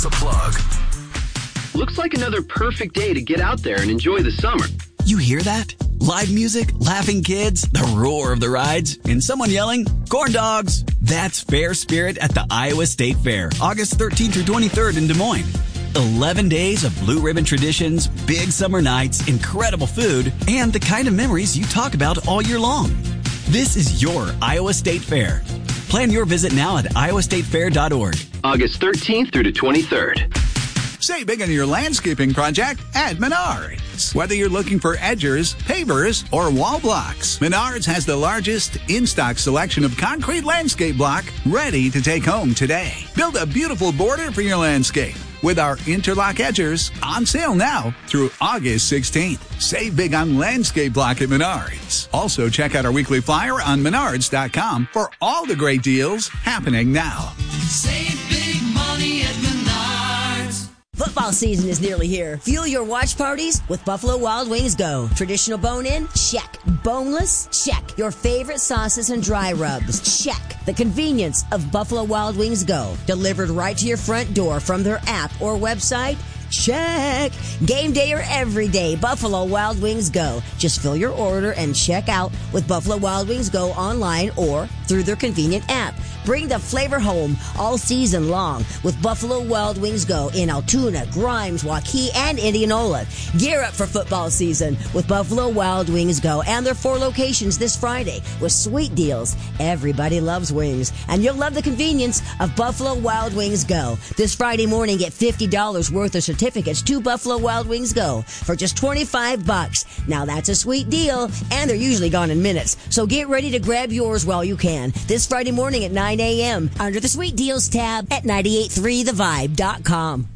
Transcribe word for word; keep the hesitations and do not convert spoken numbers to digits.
The Plug. Looks like another perfect day to get out there and enjoy the summer. You hear that? Live music, laughing kids, the roar of the rides, and someone yelling, corn dogs. That's Fair Spirit at the Iowa State Fair, August thirteenth through twenty-third in Des Moines. eleven days of blue ribbon traditions, big summer nights, incredible food, and the kind of memories you talk about all year long. This is your Iowa State Fair. Plan your visit now at iowa state fair dot org. August thirteenth through the twenty-third. Save big on your landscaping project at Menards. Whether you're looking for edgers, pavers, or wall blocks, Menards has the largest in-stock selection of concrete landscape block ready to take home today. Build a beautiful border for your landscape with our interlock edgers on sale now through August sixteenth. Save big on landscape block at Menards. Also, check out our weekly flyer on menards dot com for all the great deals happening now. Save big money at Menards. Football season is nearly here. Fuel your watch parties with Buffalo Wild Wings Go. Traditional bone-in? Check. Boneless? Check. Your favorite sauces and dry rubs? Check. The convenience of Buffalo Wild Wings Go. Delivered right to your front door from their app or website? Check. Game day or every day, Buffalo Wild Wings Go. Just fill your order and check out with Buffalo Wild Wings Go online or through their convenient app. Bring the flavor home all season long with Buffalo Wild Wings Go in Altoona, Grimes, Waukee, and Indianola. Gear up for football season with Buffalo Wild Wings Go and their four locations this Friday with sweet deals. Everybody loves wings, and you'll love the convenience of Buffalo Wild Wings Go. This Friday morning, get fifty dollars worth of certificates to Buffalo Wild Wings Go for just twenty-five bucks. Now that's a sweet deal, and they're usually gone in minutes. So get ready to grab yours while you can. This Friday morning at nine a.m. under the Sweet Deals tab at nine eight three the vibe dot com.